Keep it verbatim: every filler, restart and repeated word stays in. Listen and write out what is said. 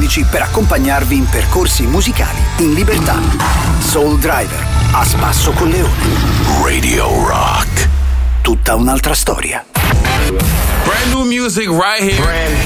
undici per accompagnarvi in percorsi musicali in libertà. Soul Driver, a spasso con Leone. Radio Rock. Tutta un'altra storia. Brand new music right here. Brand